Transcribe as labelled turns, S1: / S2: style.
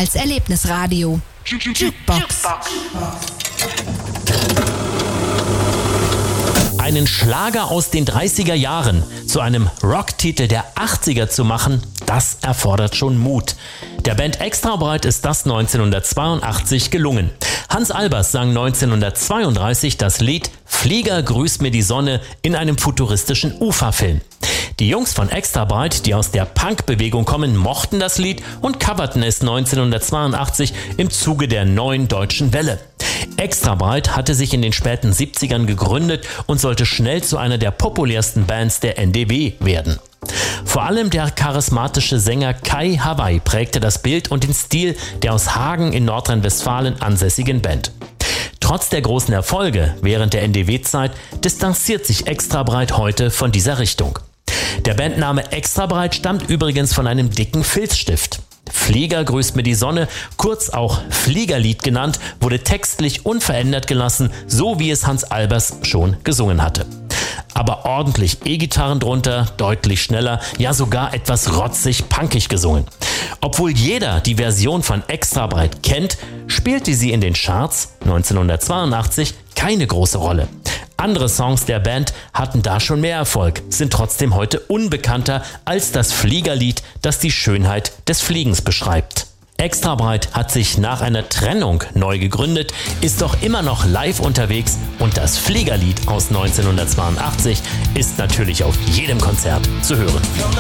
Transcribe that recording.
S1: als Erlebnisradio. Jukebox.
S2: Einen Schlager aus den 30er Jahren zu einem Rocktitel der 80er zu machen, das erfordert schon Mut. Der Band Extrabreit ist das 1982 gelungen. Hans Albers sang 1932 das Lied »Flieger, grüßt mir die Sonne« in einem futuristischen UFA-Film. Die Jungs von Extrabreit, die aus der Punk-Bewegung kommen, mochten das Lied und coverten es 1982 im Zuge der Neuen Deutschen Welle. Extrabreit hatte sich in den späten 70ern gegründet und sollte schnell zu einer der populärsten Bands der NDW werden. Vor allem der charismatische Sänger Kai Hawaii prägte das Bild und den Stil der aus Hagen in Nordrhein-Westfalen ansässigen Band. Trotz der großen Erfolge während der NDW-Zeit distanziert sich Extrabreit heute von dieser Richtung. Der Bandname Extrabreit stammt übrigens von einem dicken Filzstift. Flieger, grüßt mir die Sonne, kurz auch Fliegerlied genannt, wurde textlich unverändert gelassen, so wie es Hans Albers schon gesungen hatte. Aber ordentlich E-Gitarren drunter, deutlich schneller, ja sogar etwas rotzig punkig gesungen. Obwohl jeder die Version von Extrabreit kennt, spielte sie in den Charts 1982 keine große Rolle. Andere Songs der Band hatten da schon mehr Erfolg, sind trotzdem heute unbekannter als das Fliegerlied, das die Schönheit des Fliegens beschreibt. Extrabreit hat sich nach einer Trennung neu gegründet, ist doch immer noch live unterwegs und das Fliegerlied aus 1982 ist natürlich auf jedem Konzert zu hören.